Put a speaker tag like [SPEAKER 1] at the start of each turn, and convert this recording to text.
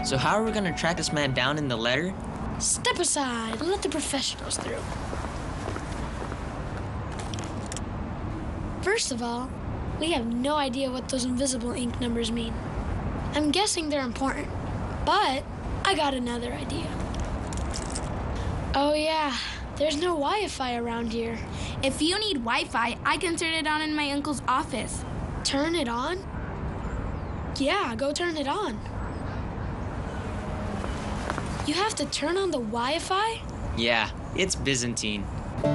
[SPEAKER 1] So how are we gonna track this man down in the letter?
[SPEAKER 2] Step aside and let the professionals through. First of all, we have no idea what those invisible ink numbers mean. I'm guessing they're important, but I got another idea. Oh yeah, there's no Wi-Fi around here.
[SPEAKER 3] If you need Wi-Fi, I can turn it on in my uncle's office.
[SPEAKER 2] Turn it on? Yeah, go turn it on. You have to turn on the Wi-Fi?
[SPEAKER 1] Yeah, it's Byzantine.